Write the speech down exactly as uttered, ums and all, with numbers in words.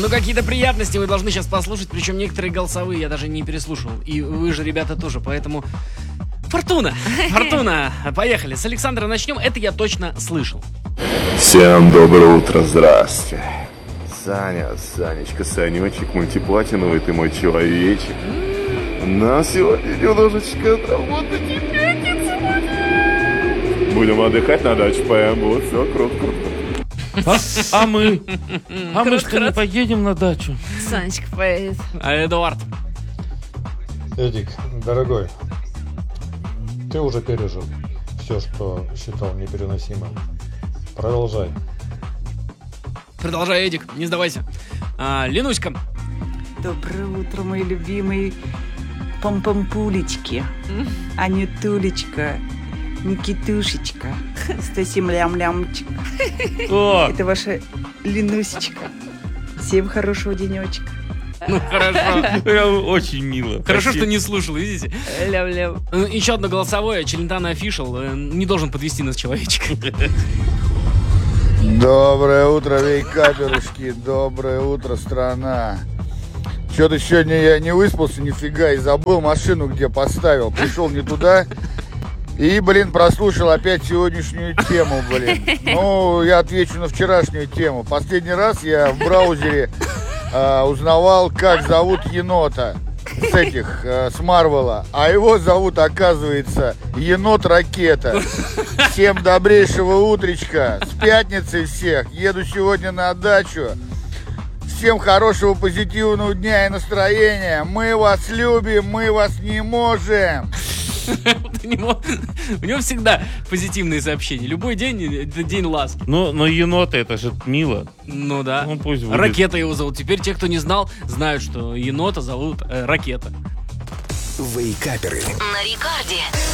Ну, какие-то приятности вы должны сейчас послушать, причем некоторые голосовые я даже не переслушивал. И вы же, ребята, тоже, поэтому... Фортуна! Фортуна! Поехали. С Александра начнем. Это я точно слышал. Всем доброе утро, здрасте. Саня, Санечка, Санечек, мультиплатиновый ты мой человечек. Нам сегодня немножечко отработать и пятница будет. Будем отдыхать на даче, поем, будет все круто, круто. А, а мы? А мы что, не поедем на дачу? Санечка поедет. А Эдуард? Эдик, дорогой, ты уже пережил все, что считал непереносимым. Продолжай. Продолжай, Эдик, не сдавайся. А, Ленуська. Доброе утро, мои любимые пом-пом-пулечки, Анютулечка, Никитушечка, Стасим лям-лямчик. О! Это ваша Ленусечка. Всем хорошего денечка. Ну, хорошо. Очень мило. Хорошо, Спасибо. что не слушал, видите? Лям-лям. Ну, еще одно голосовое. Челентано Офишал не должен подвести нас человечек. Доброе утро, вейкаперушки, доброе утро, страна. Что-то сегодня я не выспался нифига и забыл машину, где поставил. Пришел не туда и, блин, прослушал опять сегодняшнюю тему, блин. Ну, я отвечу на вчерашнюю тему. Последний раз я в браузере э, узнавал, как зовут енота с этих, э, с Марвела. А его зовут, оказывается, енот-ракета. Всем добрейшего утречка. С пятницей всех. Еду сегодня на дачу. Всем хорошего позитивного дня и настроения. Мы вас любим, мы вас не можем. У него всегда позитивные сообщения. Любой день — это день ласки. Ну, но еноты, это же мило. Ну да. Ну, пусть будет. Ракета его зовут. Теперь те, кто не знал, знают, что енота зовут э, Ракета. Вейкаперы. На рекорде.